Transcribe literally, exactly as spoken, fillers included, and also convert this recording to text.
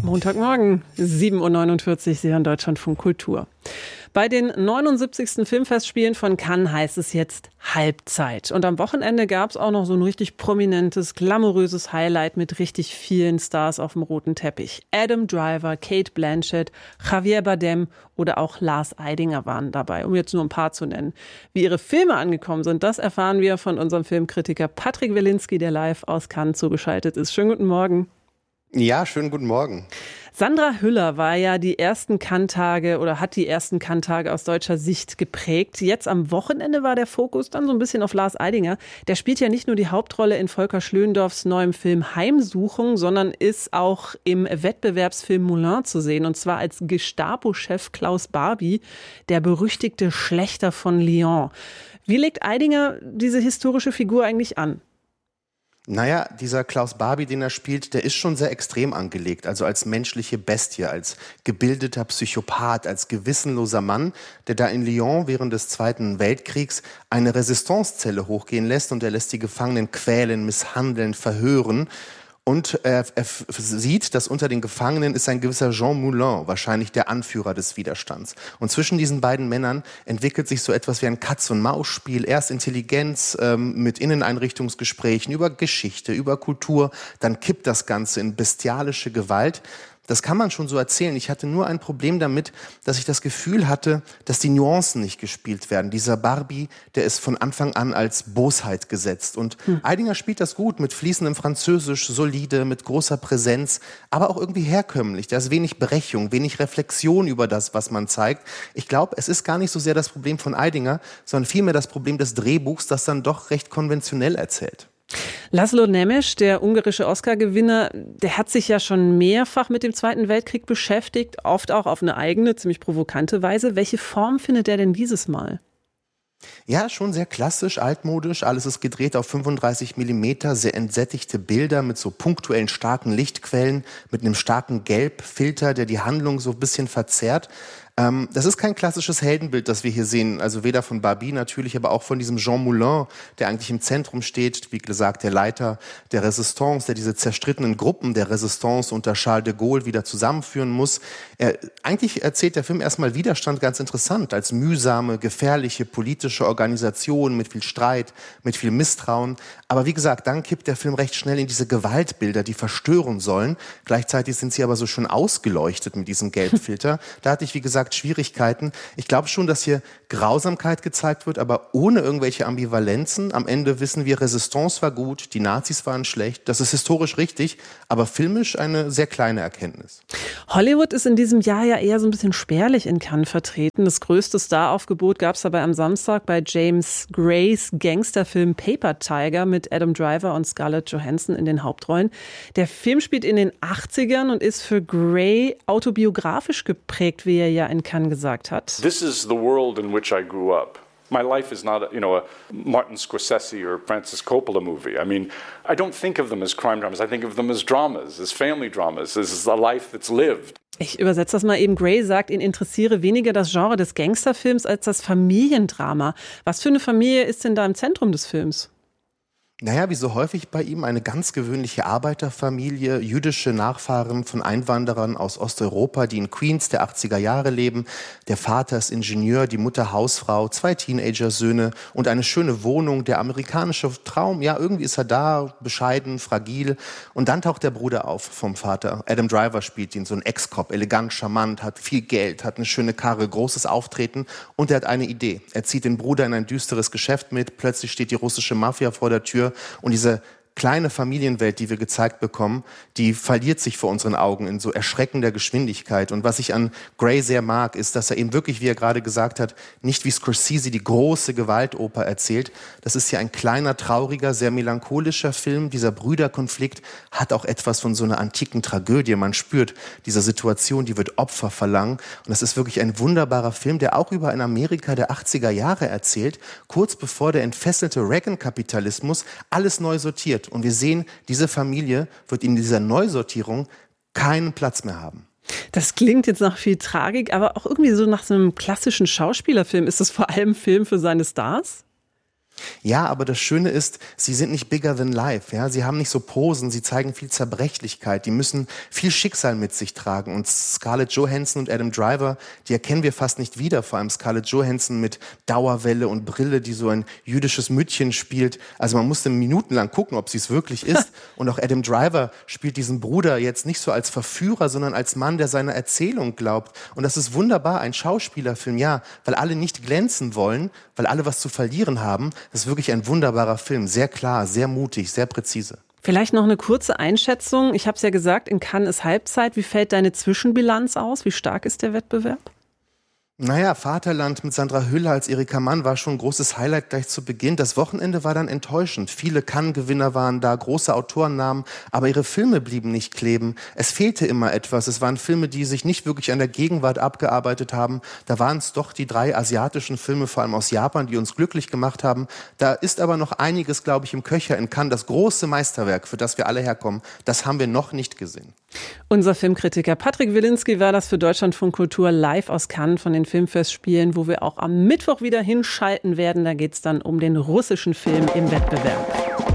Montagmorgen, sieben Uhr neunundvierzig, Sie hören Deutschlandfunk Kultur. Bei den neunundsiebzigsten Filmfestspielen von Cannes heißt es jetzt Halbzeit. Und am Wochenende gab es auch noch so ein richtig prominentes, glamouröses Highlight mit richtig vielen Stars auf dem roten Teppich. Adam Driver, Cate Blanchett, Javier Bardem oder auch Lars Eidinger waren dabei, um jetzt nur ein paar zu nennen. Wie ihre Filme angekommen sind, das erfahren wir von unserem Filmkritiker Patrick Wilinski, der live aus Cannes zugeschaltet ist. Schönen guten Morgen. Ja, schönen guten Morgen. Sandra Hüller war ja die ersten Cannes-Tage oder hat die ersten Cannes-Tage aus deutscher Sicht geprägt. Jetzt am Wochenende war der Fokus dann so ein bisschen auf Lars Eidinger. Der spielt ja nicht nur die Hauptrolle in Volker Schlöndorffs neuem Film Heimsuchung, sondern ist auch im Wettbewerbsfilm Moulin zu sehen. Und zwar als Gestapo-Chef Klaus Barbie, der berüchtigte Schlächter von Lyon. Wie legt Eidinger diese historische Figur eigentlich an? Naja, dieser Klaus Barbie, den er spielt, der ist schon sehr extrem angelegt. Also als menschliche Bestie, als gebildeter Psychopath, als gewissenloser Mann, der da in Lyon während des Zweiten Weltkriegs eine Resistancezelle hochgehen lässt und er lässt die Gefangenen quälen, misshandeln, verhören. Und er, er sieht, dass unter den Gefangenen ist ein gewisser Jean Moulin, wahrscheinlich der Anführer des Widerstands. Und zwischen diesen beiden Männern entwickelt sich so etwas wie ein Katz-und-Maus-Spiel. Erst Intelligenz ähm, mit Inneneinrichtungsgesprächen über Geschichte, über Kultur. Dann kippt das Ganze in bestialische Gewalt. Das kann man schon so erzählen. Ich hatte nur ein Problem damit, dass ich das Gefühl hatte, dass die Nuancen nicht gespielt werden. Dieser Barbie, der ist von Anfang an als Bosheit gesetzt. Und hm. Eidinger spielt das gut, mit fließendem Französisch, solide, mit großer Präsenz, aber auch irgendwie herkömmlich. Da ist wenig Berechung, wenig Reflexion über das, was man zeigt. Ich glaube, es ist gar nicht so sehr das Problem von Eidinger, sondern vielmehr das Problem des Drehbuchs, das dann doch recht konventionell erzählt. Laszlo Nemes, der ungarische Oscar-Gewinner, der hat sich ja schon mehrfach mit dem Zweiten Weltkrieg beschäftigt, oft auch auf eine eigene, ziemlich provokante Weise. Welche Form findet er denn dieses Mal? Ja, schon sehr klassisch, altmodisch. Alles ist gedreht auf fünfunddreißig Millimeter, sehr entsättigte Bilder mit so punktuellen starken Lichtquellen, mit einem starken Gelbfilter, der die Handlung so ein bisschen verzerrt. Ähm, das ist kein klassisches Heldenbild, das wir hier sehen, also weder von Barbie natürlich, aber auch von diesem Jean Moulin, der eigentlich im Zentrum steht, wie gesagt, der Leiter der Resistance, der diese zerstrittenen Gruppen der Resistance unter Charles de Gaulle wieder zusammenführen muss. Er, eigentlich erzählt der Film erstmal Widerstand ganz interessant, als mühsame, gefährliche politische Organisation mit viel Streit, mit viel Misstrauen. Aber wie gesagt, dann kippt der Film recht schnell in diese Gewaltbilder, die verstören sollen. Gleichzeitig sind sie aber so schön ausgeleuchtet mit diesem Gelbfilter. Da hatte ich, wie gesagt, Schwierigkeiten. Ich glaube schon, dass hier Grausamkeit gezeigt wird, aber ohne irgendwelche Ambivalenzen. Am Ende wissen wir, Resistance war gut, die Nazis waren schlecht. Das ist historisch richtig, aber filmisch eine sehr kleine Erkenntnis. Hollywood ist in diesem Jahr ja eher so ein bisschen spärlich in Cannes vertreten. Das größte Staraufgebot gab es dabei am Samstag bei James Grays Gangsterfilm Paper Tiger mit Adam Driver und Scarlett Johansson in den Hauptrollen. Der Film spielt in den achtzigern und ist für Gray autobiografisch geprägt, wie er ja in Cannes gesagt hat. This is the world in which I grew up. My life is not, you know, a Martin Scorsese or Francis Coppola movie. I mean, I don't think of them as crime dramas. I think of them as dramas, as family dramas. This is a life that's lived. Ich übersetze das mal eben. Gray sagt, ihn interessiere weniger das Genre des Gangsterfilms als das Familiendrama. Was für eine Familie ist denn da im Zentrum des Films? Naja, wie so häufig bei ihm eine ganz gewöhnliche Arbeiterfamilie, jüdische Nachfahren von Einwanderern aus Osteuropa, die in Queens der achtziger Jahre leben. Der Vater ist Ingenieur, die Mutter Hausfrau, zwei Teenager-Söhne und eine schöne Wohnung. Der amerikanische Traum, ja, irgendwie ist er da, bescheiden, fragil. Und dann taucht der Bruder auf vom Vater. Adam Driver spielt ihn, so ein Ex-Cop, elegant, charmant, hat viel Geld, hat eine schöne Karre, großes Auftreten und er hat eine Idee. Er zieht den Bruder in ein düsteres Geschäft mit, plötzlich steht die russische Mafia vor der Tür. Und diese kleine Familienwelt, die wir gezeigt bekommen, die verliert sich vor unseren Augen in so erschreckender Geschwindigkeit. Und was ich an Gray sehr mag, ist, dass er eben wirklich, wie er gerade gesagt hat, nicht wie Scorsese die große Gewaltoper erzählt. Das ist ja ein kleiner, trauriger, sehr melancholischer Film. Dieser Brüderkonflikt hat auch etwas von so einer antiken Tragödie. Man spürt diese Situation, die wird Opfer verlangen. Und das ist wirklich ein wunderbarer Film, der auch über ein Amerika der achtziger Jahre erzählt, kurz bevor der entfesselte Reagan-Kapitalismus alles neu sortiert. Und wir sehen, diese Familie wird in dieser Neusortierung keinen Platz mehr haben. Das klingt jetzt nach viel Tragik, aber auch irgendwie so nach so einem klassischen Schauspielerfilm. Ist das vor allem ein Film für seine Stars? Ja, aber das Schöne ist, sie sind nicht bigger than life. Ja? Sie haben nicht so Posen, sie zeigen viel Zerbrechlichkeit. Die müssen viel Schicksal mit sich tragen. Und Scarlett Johansson und Adam Driver, die erkennen wir fast nicht wieder. Vor allem Scarlett Johansson mit Dauerwelle und Brille, die so ein jüdisches Müttchen spielt. Also man musste minutenlang gucken, ob sie es wirklich ist. Und auch Adam Driver spielt diesen Bruder jetzt nicht so als Verführer, sondern als Mann, der seiner Erzählung glaubt. Und das ist wunderbar, ein Schauspielerfilm, ja, weil alle nicht glänzen wollen, weil alle was zu verlieren haben. Das ist wirklich ein wunderbarer Film, sehr klar, sehr mutig, sehr präzise. Vielleicht noch eine kurze Einschätzung. Ich habe es ja gesagt, in Cannes ist Halbzeit. Wie fällt deine Zwischenbilanz aus? Wie stark ist der Wettbewerb? Naja, Vaterland mit Sandra Hüller als Erika Mann war schon ein großes Highlight gleich zu Beginn. Das Wochenende war dann enttäuschend. Viele Cannes-Gewinner waren da, große Autorennamen, aber ihre Filme blieben nicht kleben. Es fehlte immer etwas. Es waren Filme, die sich nicht wirklich an der Gegenwart abgearbeitet haben. Da waren es doch die drei asiatischen Filme, vor allem aus Japan, die uns glücklich gemacht haben. Da ist aber noch einiges, glaube ich, im Köcher in Cannes. Das große Meisterwerk, für das wir alle herkommen, das haben wir noch nicht gesehen. Unser Filmkritiker Patrick Wilinski war das für Deutschlandfunk Kultur live aus Cannes von den Filmfestspielen, wo wir auch am Mittwoch wieder hinschalten werden. Da geht es dann um den russischen Film im Wettbewerb.